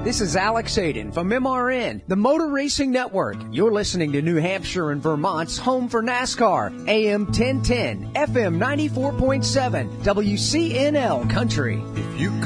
This is Alex Hayden from MRN, the Motor Racing Network. You're listening to New Hampshire and Vermont's home for NASCAR, AM 1010, FM 94.7, WCNL Country. If you